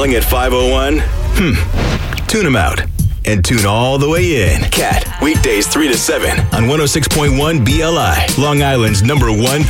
calling at 501? Tune them out. And tune all the way in. Cat, weekdays 3 to 7 on 106.1 BLI, Long Island's #1